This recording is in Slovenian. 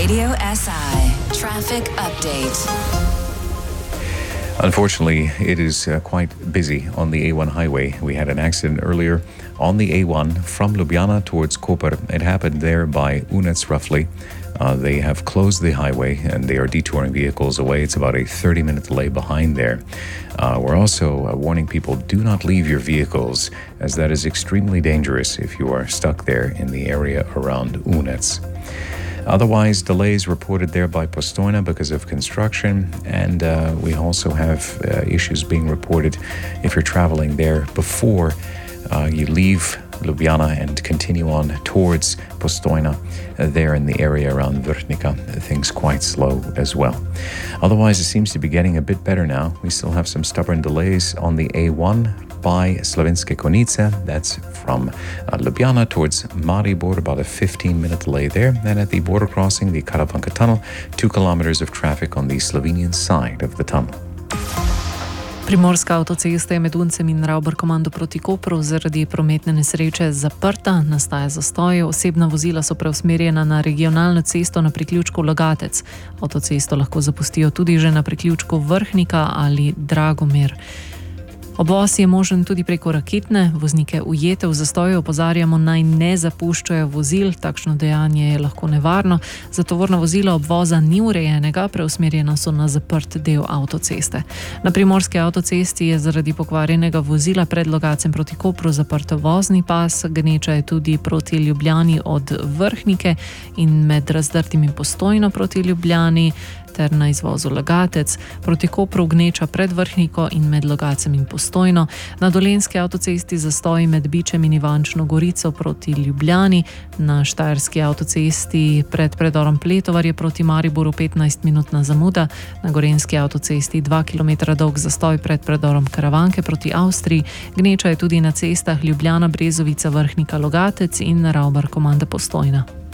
Radio SI Traffic Update. Unfortunately, it is quite busy on the A1 highway. We had an accident earlier on the A1 from Ljubljana towards Koper. It happened there by Unec roughly. They have closed the highway and they are detouring vehicles away. It's about a 30-minute delay behind there. We're also warning people, do not leave your vehicles, as that is extremely dangerous if you are stuck there in the area around Unec. Otherwise, delays reported there by Postojna because of construction, and we also have issues being reported if you're traveling there before you leave Ljubljana and continue on towards Postojna, there in the area around Vrhnika. Things quite slow as well. Otherwise, it seems to be getting a bit better now. We still have some stubborn delays on the A1 by Slovenske Konjice. That's from Ljubljana towards Maribor, about a 15-minute delay there. Then at the border crossing, the Karavanka tunnel, 2 kilometers of traffic on the Slovenian side of the tunnel. Primorska avtocesta je med Uncem in Ravbarkomando proti Kopru zaradi prometne nesreče zaprta, nastaja zastoj. Osebna vozila so preusmerjena na regionalno cesto na priključku Logatec. Avtocesto lahko zapustijo tudi že na priključku Vrhnika ali Dragomir. Obvoz je možen tudi preko Rakitne. Voznike ujete v zastoju opozarjamo, naj ne zapuščajo vozil. Takšno dejanje je lahko nevarno. Za tovorna vozila obvoza ni urejenega, preusmerjena so na zaprt del avtoceste. Na primorski avtocesti je zaradi pokvarjenega vozila pred Logacem proti Kopru zaprt vozni pas. Gneča je tudi proti Ljubljani od Vrhnike in med Razdrtim in Postojno proti Ljubljani ter na izvozu Logatec. Proti Kopru gneča pred Vrhniko in med Logacem in Postojno. Na Dolenjski avtocesti zastoji med Bičem in Ivančno Gorico proti Ljubljani. Na Štajerski avtocesti pred predorom Pletovar je proti Mariboru 15-minutna zamuda. Na Gorenjski avtocesti 2 km dolg zastoj pred predorom Karavanke proti Avstriji. Gneča je tudi na cestah Ljubljana, Brezovica, Vrhnika, Logatec in Ravbarkomando Postojna.